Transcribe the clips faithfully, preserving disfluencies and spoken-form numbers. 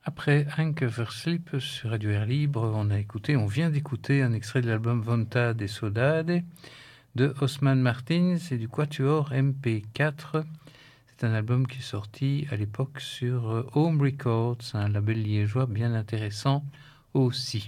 Après Anke Verslip sur Radio Air Libre, on a écouté, on vient d'écouter un extrait de l'album Vontade e Saudade de Osman Martins et du Quatuor M P quatre. C'est un album qui est sorti à l'époque sur Home Records, un label liégeois bien intéressant aussi.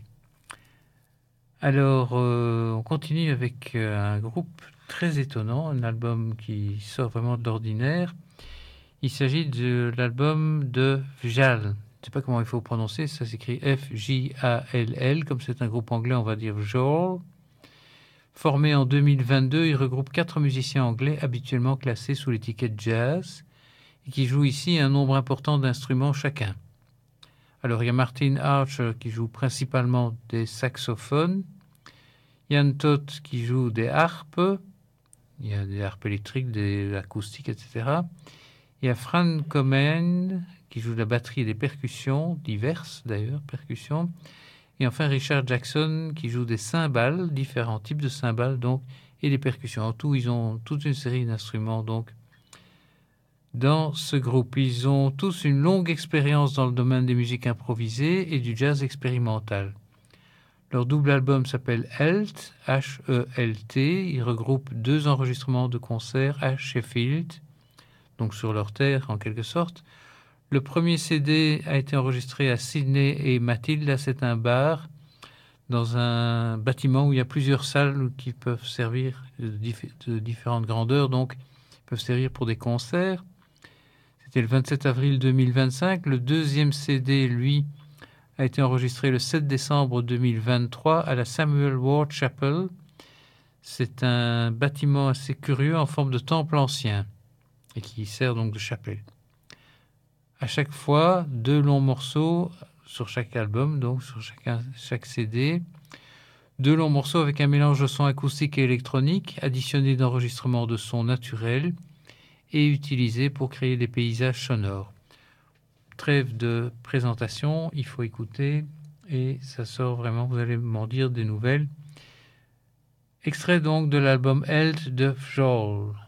Alors, euh, on continue avec un groupe très étonnant, un album qui sort vraiment de l'ordinaire. Il s'agit de l'album de Fjall. Je ne sais pas comment il faut prononcer, ça s'écrit F J A L L, comme c'est un groupe anglais, on va dire Fjall. Formé en deux mille vingt-deux, il regroupe quatre musiciens anglais habituellement classés sous l'étiquette jazz et qui jouent ici un nombre important d'instruments chacun. Alors il y a Martin Archer qui joue principalement des saxophones, Ian Todd qui joue des harpes, il y a des harpes électriques, des acoustiques, et cetera. Il y a Fran Komen qui joue de la batterie et des percussions, diverses d'ailleurs, percussions. Et enfin Richard Jackson qui joue des cymbales, différents types de cymbales donc, et des percussions. En tout, ils ont toute une série d'instruments donc. Dans ce groupe, ils ont tous une longue expérience dans le domaine des musiques improvisées et du jazz expérimental. Leur double album s'appelle Helt, H E L T. Il regroupe deux enregistrements de concerts à Sheffield, donc sur leur terre en quelque sorte. Le premier C D a été enregistré à Sydney et Matilda, c'est un bar dans un bâtiment où il y a plusieurs salles qui peuvent servir de, diff- de différentes grandeurs, donc ils peuvent servir pour des concerts. C'était le vingt-sept avril deux mille vingt-cinq. Le deuxième C D, lui, a été enregistré le sept décembre deux mille vingt-trois à la Samuel Ward Chapel. C'est un bâtiment assez curieux en forme de temple ancien et qui sert donc de chapelle. À chaque fois, deux longs morceaux sur chaque album, donc sur chacun, chaque C D. Deux longs morceaux avec un mélange de sons acoustiques et électroniques, additionnés d'enregistrements de sons naturels et utilisés pour créer des paysages sonores. Trêve de présentation, il faut écouter et ça sort vraiment, vous allez m'en dire des nouvelles. Extrait donc de l'album Helt de Fjall.